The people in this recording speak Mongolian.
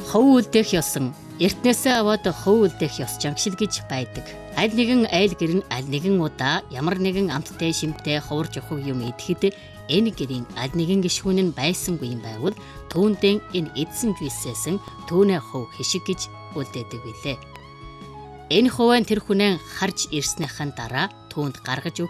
Хов үлдэх ёсон эртнээсээ аваад хов үлдэх ёс жангшил гэж байдаг. Аль нэгэн айл гэр нь аль нэгэн удаа ямар нэгэн амттай шимтэй ховорж явах юм идэхэд энэ гэрийн аль нэгэн гишүүн нь байсангүй юм байвал түүндээ энэ эдсэн жийсээс түүнээ хов хишиг гэж үлдээдэг билээ. Энэ хувайн тэр хүнээ харж ирснийхэн дараа түүнд гаргаж